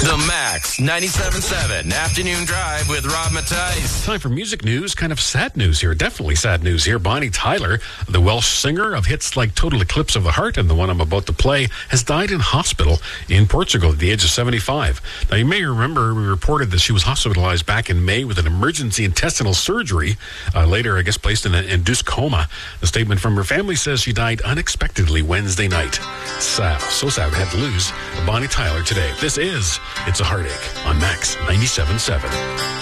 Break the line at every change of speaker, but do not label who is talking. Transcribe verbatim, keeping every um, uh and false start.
The Max ninety-seven point seven Afternoon Drive with Rob Mattice.
Time for music news. Kind of sad news here. Definitely sad news here. Bonnie Tyler, the Welsh singer of hits like Total Eclipse of the Heart and the one I'm about to play, has died in hospital in Portugal at the age of seventy-five. Now, you may remember we reported that she was hospitalized back in May with an emergency intestinal surgery. Uh, later, I guess, placed in an induced coma. The statement from her family says she died unexpectedly Wednesday night. Sad. So sad we had to lose Bonnie Tyler today. This is It's a Heartache on Max ninety-seven point seven.